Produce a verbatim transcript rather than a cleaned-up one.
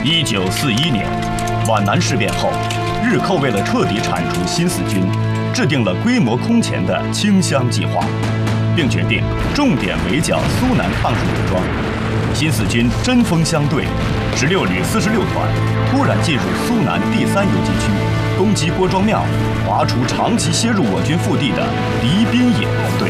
一九四一年，皖南事变后，日寇为了彻底铲除新四军，制定了规模空前的清湘计划，并决定重点围剿苏南抗日武装。新四军针锋相对，十六旅四十六团突然进入苏南第三游击区，攻击郭庄庙，划除长期歇入我军腹地的敌边野部队。